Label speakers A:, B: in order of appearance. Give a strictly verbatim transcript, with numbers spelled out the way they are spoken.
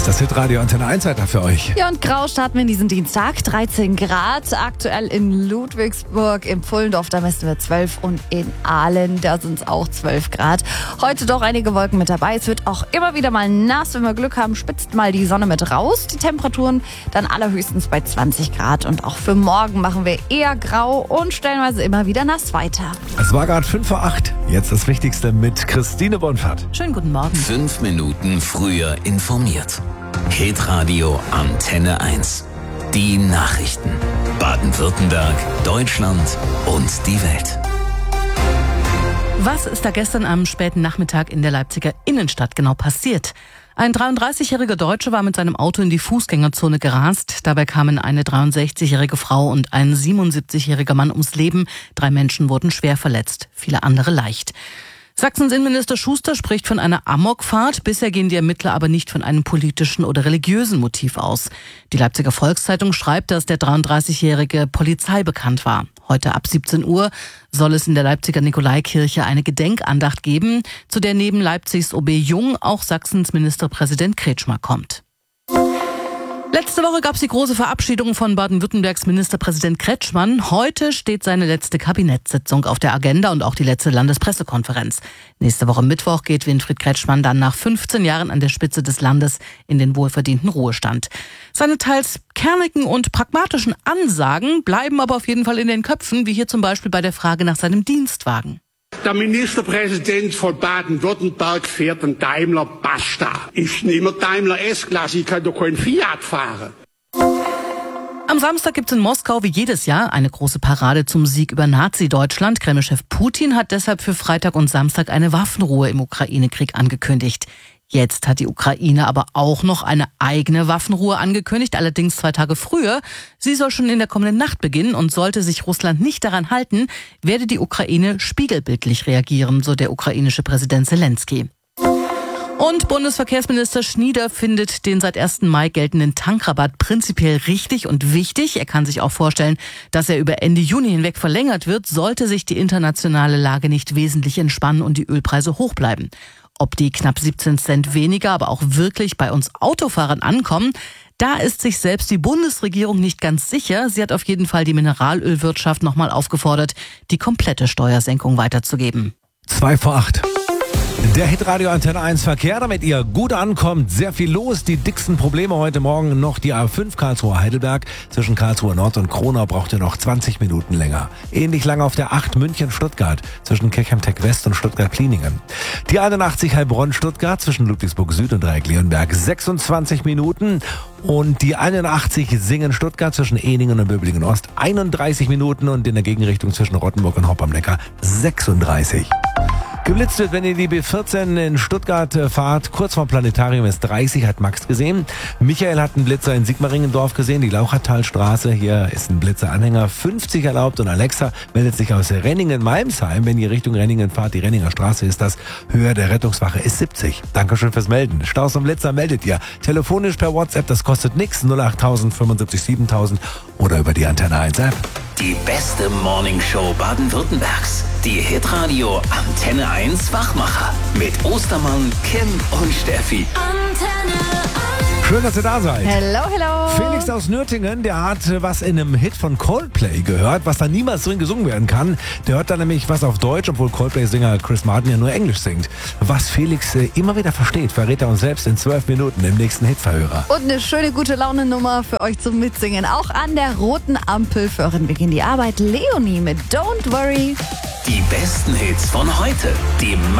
A: ist das Hitradio Antenne eins Wetter für euch.
B: Ja, und grau starten wir in diesen Dienstag. dreizehn Grad, aktuell in Ludwigsburg, im Pfullendorf, da messen wir zwölf und in Aalen, da sind es auch zwölf Grad. Heute doch einige Wolken mit dabei. Es wird auch immer wieder mal nass. Wenn wir Glück haben, spitzt mal die Sonne mit raus. Die Temperaturen dann allerhöchstens bei zwanzig Grad. Und auch für morgen machen wir eher grau und stellenweise immer wieder nass weiter.
A: Es war gerade fünf vor acht. Jetzt das Wichtigste mit Christine Bonfart.
B: Schönen guten Morgen.
C: Fünf Minuten früher informiert. Hitradio Antenne eins. Die Nachrichten. Baden-Württemberg, Deutschland und die Welt.
D: Was ist da gestern am späten Nachmittag in der Leipziger Innenstadt genau passiert? Ein dreiunddreißigjähriger Deutscher war mit seinem Auto in die Fußgängerzone gerast. Dabei kamen eine dreiundsechzigjährige Frau und ein siebenundsiebzigjähriger Mann ums Leben. Drei Menschen wurden schwer verletzt, viele andere leicht. Sachsens Innenminister Schuster spricht von einer Amokfahrt. Bisher gehen die Ermittler aber nicht von einem politischen oder religiösen Motiv aus. Die Leipziger Volkszeitung schreibt, dass der dreiunddreißigjährige Polizei bekannt war. Heute ab siebzehn Uhr soll es in der Leipziger Nikolaikirche eine Gedenkandacht geben, zu der neben Leipzigs O B Jung auch Sachsens Ministerpräsident Kretschmer kommt. Letzte Woche gab es die große Verabschiedung von Baden-Württembergs Ministerpräsident Kretschmann. Heute steht seine letzte Kabinettssitzung auf der Agenda und auch die letzte Landespressekonferenz. Nächste Woche Mittwoch geht Winfried Kretschmann dann nach fünfzehn Jahren an der Spitze des Landes in den wohlverdienten Ruhestand. Seine teils kernigen und pragmatischen Ansagen bleiben aber auf jeden Fall in den Köpfen, wie hier zum Beispiel bei der Frage nach seinem Dienstwagen.
E: Der Ministerpräsident von Baden-Württemberg fährt einen Daimler Basta. Ich nehme Daimler S-Klasse, ich kann doch keinen Fiat fahren.
D: Am Samstag gibt's in Moskau wie jedes Jahr eine große Parade zum Sieg über Nazi-Deutschland. Kremlchef Putin hat deshalb für Freitag und Samstag eine Waffenruhe im Ukraine-Krieg angekündigt. Jetzt hat die Ukraine aber auch noch eine eigene Waffenruhe angekündigt, allerdings zwei Tage früher. Sie soll schon in der kommenden Nacht beginnen und sollte sich Russland nicht daran halten, werde die Ukraine spiegelbildlich reagieren, so der ukrainische Präsident Zelensky. Und Bundesverkehrsminister Schnieder findet den seit ersten Mai geltenden Tankrabatt prinzipiell richtig und wichtig. Er kann sich auch vorstellen, dass er über Ende Juni hinweg verlängert wird, sollte sich die internationale Lage nicht wesentlich entspannen und die Ölpreise hoch bleiben. Ob die knapp siebzehn Cent weniger aber auch wirklich bei uns Autofahrern ankommen, da ist sich selbst die Bundesregierung nicht ganz sicher. Sie hat auf jeden Fall die Mineralölwirtschaft nochmal aufgefordert, die komplette Steuersenkung weiterzugeben.
A: Zwei vor acht. Der Hitradio Antenne eins Verkehr, damit ihr gut ankommt. Sehr viel los. Die dicksten Probleme heute Morgen noch die A fünf Karlsruhe-Heidelberg. Zwischen Karlsruhe Nord und Kronau braucht ihr noch zwanzig Minuten länger. Ähnlich lang auf der acht München-Stuttgart zwischen Kirchheim-Tech West und Stuttgart-Pliningen. Die einundachtzig Heilbronn-Stuttgart zwischen Ludwigsburg Süd und Dreieck-Leonberg sechsundzwanzig Minuten. Und die einundachtzig Singen-Stuttgart zwischen Ehningen und Böblingen Ost einunddreißig Minuten und in der Gegenrichtung zwischen Rottenburg und Hopp am Neckar sechsunddreißig. Geblitzt wird, wenn ihr die B vierzehn in Stuttgart fahrt. Kurz vorm Planetarium ist dreißig, hat Max gesehen. Michael hat einen Blitzer in Sigmaringendorf gesehen, die Lauchertalstraße. Hier ist ein Blitzeranhänger, fünfzig erlaubt. Und Alexa meldet sich aus Renningen-Malmsheim. Wenn ihr Richtung Renningen fahrt, die Renninger Straße ist das. Höhe der Rettungswache ist siebzig. Dankeschön fürs Melden. Staus und Blitzer meldet ihr. Telefonisch per WhatsApp, das kostet nichts. null acht tausend fünfundsiebzig siebentausend oder über die Antenne eins App.
C: Die beste Morningshow Baden-Württembergs. Die Hitradio Antenne eins Wachmacher. Mit Ostermann, Kim und Steffi.
B: Antenne eins.
A: Schön, dass ihr da seid.
B: Hello, hello.
A: Felix aus Nürtingen, der hat was in einem Hit von Coldplay gehört, was da niemals drin gesungen werden kann. Der hört dann nämlich was auf Deutsch, obwohl Coldplay-Sänger Chris Martin ja nur Englisch singt. Was Felix äh, immer wieder versteht, verrät er uns selbst in zwölf Minuten im nächsten Hitverhörer.
B: Und eine schöne gute Laune-Nummer für euch zum Mitsingen. Auch an der roten Ampel für euren Beginn die Arbeit. Leonie mit Don't Worry.
C: Die besten Hits von heute. Die